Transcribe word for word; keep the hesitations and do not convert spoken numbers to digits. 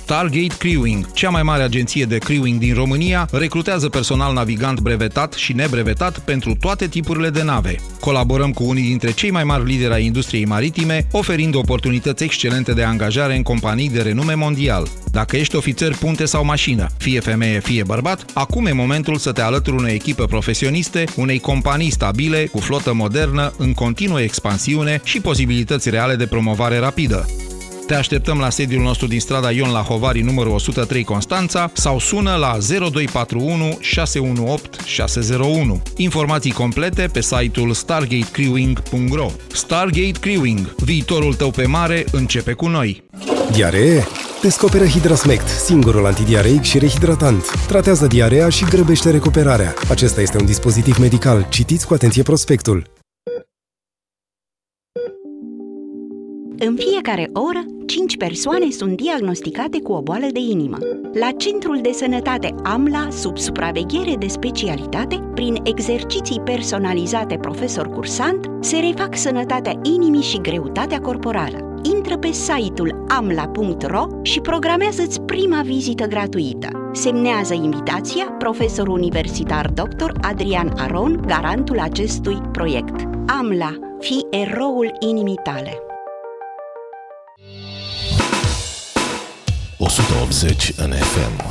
Stargate Crewing, cea mai mare agenție de crewing din România, recrutează personal navigant brevetat și nebrevetat pentru toate tipurile de nave. Colaborăm cu unii dintre cei mai mari lideri ai industriei maritime, oferind oportunități excelente de angajare în companii de renume mondial. Dacă ești ofițer punte sau mașină, fie femeie, fie bărbat, acum e momentul să te alături unei echipe profesioniste, unei companii stabile, cu flotă modernă, în continuă expansiune și posibilități reale de promovare rapidă. Te așteptăm la sediul nostru din strada Ion Lahovari, numărul o sută trei Constanța, sau sună la zero doi patru unu șase unu opt șase zero unu. Informații complete pe site-ul stargate crewing punct ro. Stargate Crewing. Viitorul tău pe mare începe cu noi. Diaree? Descoperă Hidrasmect, singurul antidiareic și rehidratant. Tratează diarea și grăbește recuperarea. Acesta este un dispozitiv medical. Citiți cu atenție prospectul. În fiecare oră, cinci persoane sunt diagnosticate cu o boală de inimă. La Centrul de Sănătate AMLA, sub supraveghere de specialitate, prin exerciții personalizate profesor cursant, se refac sănătatea inimii și greutatea corporală. Intră pe site-ul amla punct ro și programează-ți prima vizită gratuită. Semnează invitația profesorul universitar doctor Adrian Aron, garantul acestui proiect. AMLA, fii eroul inimii tale. o sută optzeci în F M.